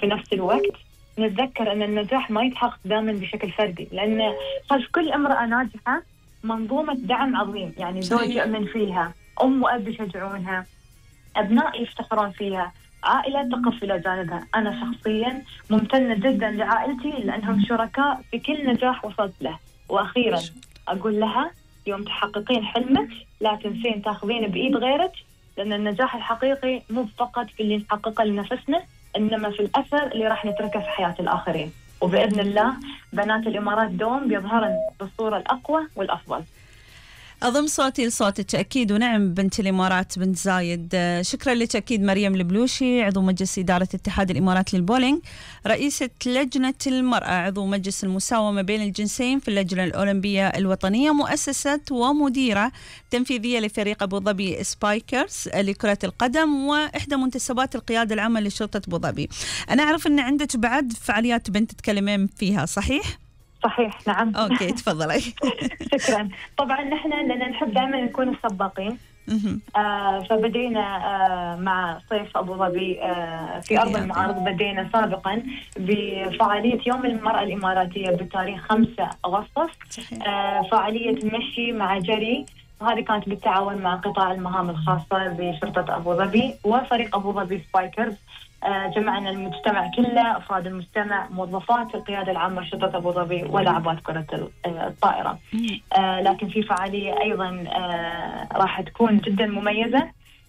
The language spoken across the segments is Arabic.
في نفس الوقت نتذكر أن النجاح ما يتحقق دائما بشكل فردي، لأن خلف كل امرأة ناجحة منظومة دعم عظيم، يعني زوج يؤمن فيها، أم وأب يشجعونها، أبناء يفتخرون فيها، عائلة تقف إلى جانبها. أنا شخصيا ممتنة جدا لعائلتي لأنهم شركاء في كل نجاح وصلت له. وأخيرا أقول لها يوم تحققين حلمك لا تنسين تاخذين بإيد غيرك، لأن النجاح الحقيقي مو فقط في اللي نحققه لنفسنا، إنما في الأثر اللي راح نتركه في حياة الآخرين. وبإذن الله بنات الإمارات دوم بيظهرن بالصورة الأقوى والأفضل. أضم صوتي لصوتك أكيد. ونعم بنت الإمارات بنت زايد. شكرا لك أكيد مريم البلوشي، عضو مجلس إدارة اتحاد الإمارات للبولينج، رئيسة لجنة المرأة، عضو مجلس المساومة بين الجنسين في اللجنة الأولمبية الوطنية، مؤسسة ومديرة تنفيذية لفريق أبو ظبي سبايكرز لكرة القدم، وإحدى منتسبات القيادة العامة لشرطة أبو ظبي. أنا أعرف أن عندك بعد فعاليات بنت تتكلمين فيها، صحيح؟ صحيح نعم. أوكي تفضلي. شكرا. طبعا نحن لأن نحب دائما نكون السباقين، فبدينا مع صيف أبو ظبي في أرض المعارض. بدينا سابقا بفعالية يوم المرأة الإماراتية بتاريخ 5 أغسطس، فعالية مشي مع جري، وهذه كانت بالتعاون مع قطاع المهام الخاصة بشرطة أبو ظبي وفريق أبو ظبي سبايكرز. جمعنا المجتمع كله، أفراد المجتمع، موظفات القيادة العامة لشرطة أبو ظبي ولاعبات كرة الطائرة. لكن في فعالية أيضا راح تكون جدا مميزة،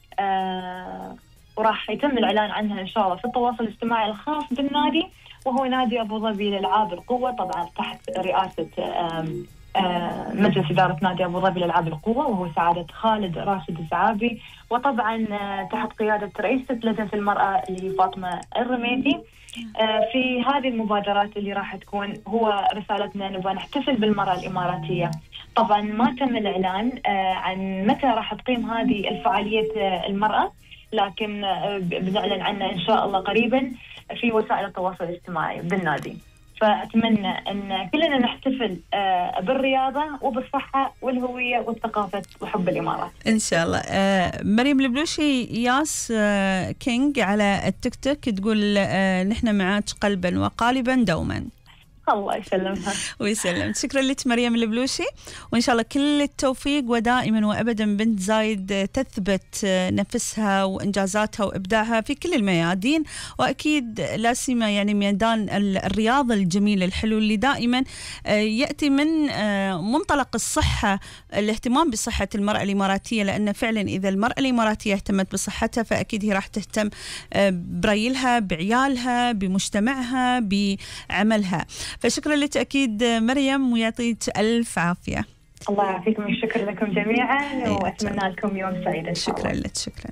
وراح يتم الإعلان عنها إن شاء الله في التواصل الاجتماعي الخاص بالنادي، وهو نادي أبو ظبي لألعاب القوة، طبعا تحت رئاسة مجلس إدارة نادي أبو ظبي لألعاب القوة، وهو سعادة خالد راشد الزعابي، وطبعا تحت قيادة رئيسة لجنة المرأة اللي هي فاطمة الرميتي. في هذه المبادرات اللي راح تكون، هو رسالتنا نبغى نحتفل بالمرأة الإماراتية. طبعا ما تم الإعلان عن متى راح تقيم هذه الفعالية المرأة، لكن بنعلن عنها إن شاء الله قريبا في وسائل التواصل الاجتماعي بالنادي. فأتمنى أن كلنا نحتفل بالرياضة وبالصحة والهوية والثقافة وحب الإمارات إن شاء الله. مريم البلوشي ياس كينج على التيك توك تقول نحن معاك قلبا وقالبا دوما. الله يسلمها ويسلم. شكرا لك مريم البلوشي، وإن شاء الله كل التوفيق، ودائما وأبدا بنت زايد تثبت نفسها وإنجازاتها وإبداعها في كل الميادين، وأكيد لا سيما يعني ميدان الرياضة الجميل الحلو اللي دائما يأتي من منطلق الصحة، الاهتمام بصحة المرأة الإماراتية، لأن فعلا إذا المرأة الإماراتية اهتمت بصحتها فأكيد هي راح تهتم بريلها، بعيالها، بمجتمعها، بعملها. فشكرا لك أكيد مريم، ويعطيك ألف عافية. الله يعافيكم، الشكر لكم جميعا، وأتمنى لكم يوم سعيد إن شاء الله. شكرا لك. شكرا.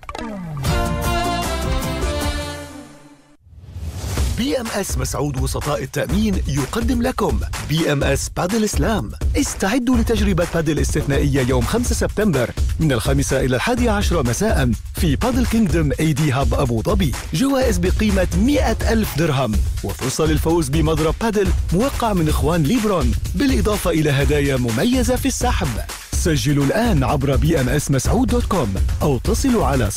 BMS مسعود وسطاء التأمين يقدم لكم BMS بادل إسلام. استعدوا لتجربة بادل استثنائية يوم 5 سبتمبر من 5 إلى 11 مساء في بادل كينغدوم AD هاب أبو ظبي. جوائز بقيمة 100,000 درهم، وفرصة للفوز بمضرب بادل موقع من إخوان ليبرون، بالإضافة إلى هدايا مميزة في السحب. سجلوا الآن عبر bmsmasعود.com أو اتصلوا على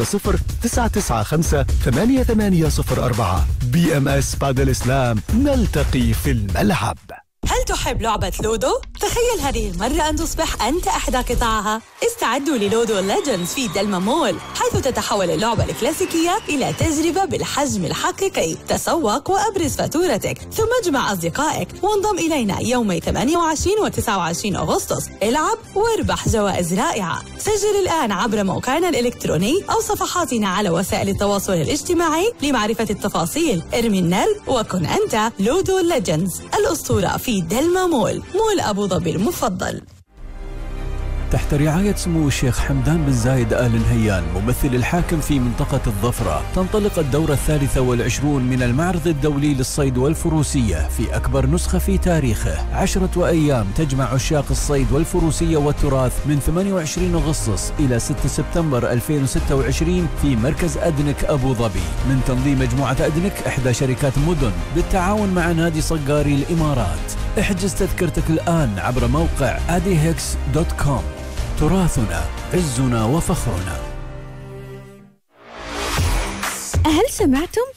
050-995-8804. BMS بادل إسلام، نلتقي في الملعب. هل تحب لعبة لودو؟ تخيل هذه المرة أن تصبح أنت إحدى قطعها. استعدوا للودو ليجندز في دلما مول، حيث تتحول اللعبة الكلاسيكية إلى تجربة بالحجم الحقيقي. تسوق وأبرز فاتورتك، ثم اجمع أصدقائك وانضم إلينا يومي 28 و 29 أغسطس. العب واربح جوائز رائعة. سجل الآن عبر موقعنا الإلكتروني أو صفحاتنا على وسائل التواصل الاجتماعي لمعرفة التفاصيل. ارمي النرد وكن أنت لودو ليجندز، الأسطورة في دلما مول، مول أبو ظبي المفضل. تحت رعاية سمو الشيخ حمدان بن زايد آل نهيان ممثل الحاكم في منطقة الظفرة، تنطلق الدورة 23 من المعرض الدولي للصيد والفروسية في أكبر نسخة في تاريخه. 10 أيام تجمع عشاق الصيد والفروسية والتراث من 28 أغسطس إلى 6 سبتمبر 2026 في مركز أدنك أبو ظبي، من تنظيم مجموعة أدنك إحدى شركات مدن بالتعاون مع نادي صقاري الإمارات. احجز تذكرتك الآن عبر موقع adihx.com. تراثنا عزنا وفخرنا. هل سمعتم؟